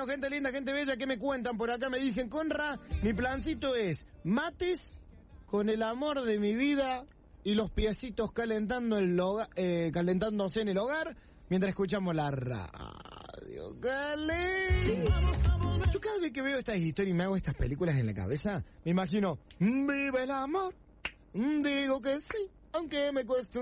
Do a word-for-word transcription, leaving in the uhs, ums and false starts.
gente linda, gente bella, ¿qué me cuentan? Por acá me dicen, Conra, mi plancito es mates con el amor de mi vida y los piecitos calentando el hogar, eh, calentándose en el hogar mientras escuchamos la radio. ¡Cale! Yo cada vez que veo estas historias y me hago estas películas en la cabeza, me imagino, viva el amor, digo que sí, aunque me cueste un